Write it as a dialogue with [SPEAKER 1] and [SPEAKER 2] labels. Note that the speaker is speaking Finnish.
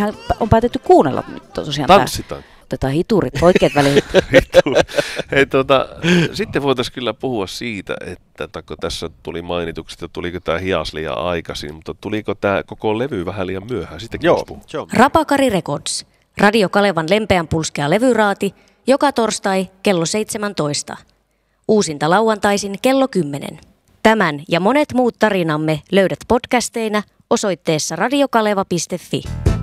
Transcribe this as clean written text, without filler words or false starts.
[SPEAKER 1] mehän on päätetty kuunnella nyt tosiaan.
[SPEAKER 2] Tanssitaan.
[SPEAKER 1] Otetaan hiturit oikeat väliin.
[SPEAKER 2] Hei, sitten voitaisiin kyllä puhua siitä, että kun tässä tuli mainituksi, että tuliko tämä hias liian aikaisin, mutta tuliko tämä koko levy vähän liian myöhään? Sitäkin
[SPEAKER 3] Joo.
[SPEAKER 4] Rapakari Records. Radio Kalevan lempeän pulskea levyraati. Joka torstai kello 17. Uusinta lauantaisin kello 10. Tämän ja monet muut tarinamme löydät podcasteina osoitteessa radiokaleva.fi.